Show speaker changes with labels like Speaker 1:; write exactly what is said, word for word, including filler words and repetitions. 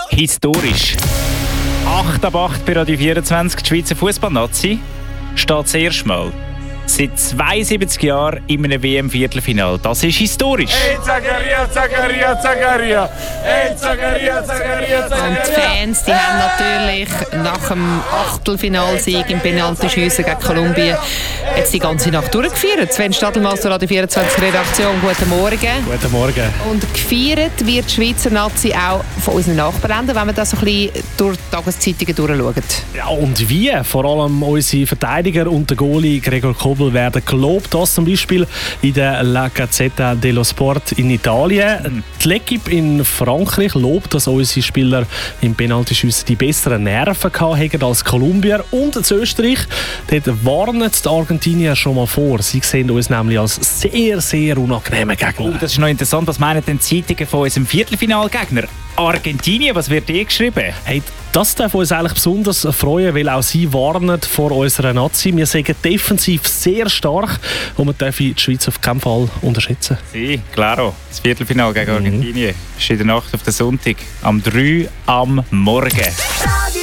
Speaker 1: Historisch. acht ab acht bei Radio vierundzwanzig. Die Schweizer Fußballnazi steht das erste Mal seit zweiundsiebzig Jahren in einem W M-Viertelfinale. Das ist historisch.
Speaker 2: Hey Zaccaria, Zaccaria, Zaccaria. Hey Zaccaria, Zaccaria, Zaccaria.
Speaker 3: Und die Fans, die haben natürlich nach dem Achtelfinalsieg im Penaltyschiessen gegen Kolumbien jetzt die ganze Nacht durchgefeiert. Sven Stadelmaster, Radio vierundzwanzig Redaktion, guten Morgen.
Speaker 4: Guten Morgen.
Speaker 3: Und gefeiert wird die Schweizer Nazi auch von unseren Nachbarländern, wenn man das so ein bisschen durch die Tageszeitungen durchschaut.
Speaker 4: Ja, und wie? Vor allem unsere Verteidiger und der Goalie Gregor Kobel werden gelobt. Das zum Beispiel in der La Gazzetta dello Sport in Italien. Die L'Equipe in Frankreich lobt, dass unsere Spieler im Penaltyschiessen die besseren Nerven hatten als Kolumbier. Und in Österreich, dort warnen die Argentinier schon mal vor. Sie sehen uns nämlich als sehr, sehr unangenehmen Gegner.
Speaker 1: Oh, das ist noch interessant. Was meinen denn die Zeitungen von unserem Viertelfinalgegner? Argentinien, was wird hier geschrieben?
Speaker 4: Hey, das darf uns eigentlich besonders freuen, weil auch sie warnen vor unserer Nazi. Wir sind defensiv sehr stark und man darf die Schweiz auf keinen Fall unterschätzen.
Speaker 1: Sí, claro. Das Viertelfinale gegen Argentinien ist in der Nacht auf den Sonntag am drei am Morgen.